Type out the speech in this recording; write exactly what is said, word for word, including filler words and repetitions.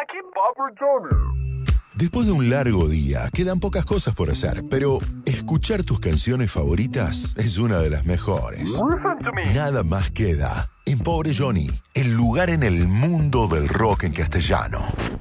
Aquí Papa Johnny. Después de un largo día, quedan pocas cosas por hacer, pero escuchar tus canciones favoritas es una de las mejores. Listen to me. Nada más queda en Pobre Johnny, el lugar en el mundo del rock en castellano.